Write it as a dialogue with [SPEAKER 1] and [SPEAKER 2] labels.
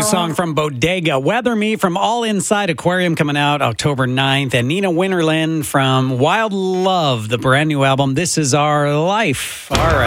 [SPEAKER 1] song from Bodega. Weather Me from All Inside Aquarium coming out October 9th. And Nina Winterland from Wild Love, the brand new album, This Is Our Life. All right.